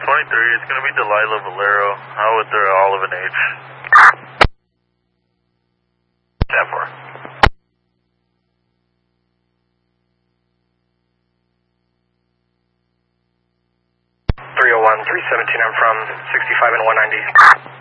23, it's going to be Delilah Valero. How with their Olive and H? 10-4. 301, 317, I'm from 65 and 190.